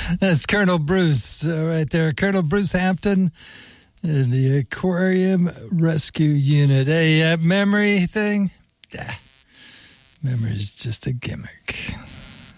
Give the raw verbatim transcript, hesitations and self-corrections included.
That's Colonel Bruce uh, right there. Colonel Bruce Hampton in the Aquarium Rescue Unit. A uh, memory thing? Yeah. Memory is just a gimmick.